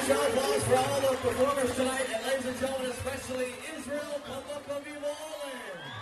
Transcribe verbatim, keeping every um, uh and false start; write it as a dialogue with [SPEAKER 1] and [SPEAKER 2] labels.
[SPEAKER 1] Huge round of applause for all the performers tonight, and ladies and gentlemen, especially Israel Papa Kavivola.